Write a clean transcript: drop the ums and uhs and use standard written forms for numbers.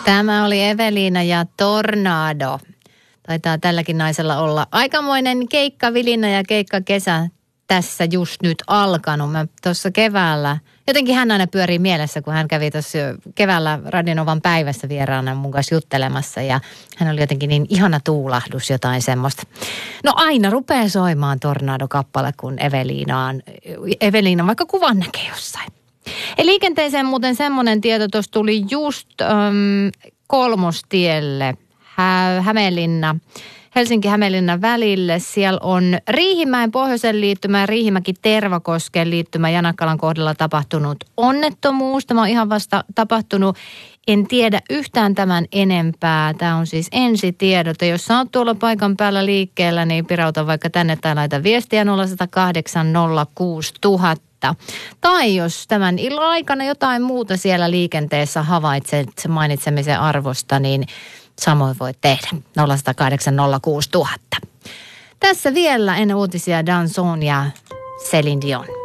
Tämä oli Eveliina ja Tornado. Taitaa tälläkin naisella olla aikamoinen keikkavilinä ja keikkakesä tässä just nyt alkanut. Mä tuossa keväällä, jotenkin hän aina pyörii mielessä, kun hän kävi tuossa keväällä Radionovan päivässä vieraana mun kanssa juttelemassa. Ja hän oli jotenkin niin ihana tuulahdus, jotain semmoista. No aina rupeaa soimaan Tornado-kappale, kun Eveliina vaikka kuvan näkee jossain. Ja liikenteeseen muuten semmoinen tieto, tuossa tuli just Kolmostielle Hämeenlinna, Helsinki-Hämeenlinnan välille. Siellä on Riihimäen pohjoisen liittymä ja Riihimäki-Tervakosken liittymä Janakkalan kohdalla tapahtunut onnettomuus. Tämä on ihan vasta tapahtunut. En tiedä yhtään tämän enempää. Tämä on siis ensitiedot. Ja jos sä oot tuolla paikan päällä liikkeellä, niin pirauta vaikka tänne tai laita viestiä 0108 06 000. Tai jos tämän illan aikana jotain muuta siellä liikenteessä havaitset mainitsemisen arvosta, niin samoin voit tehdä 0108 06 000. Tässä vielä ennen uutisia Danson ja Céline Dion.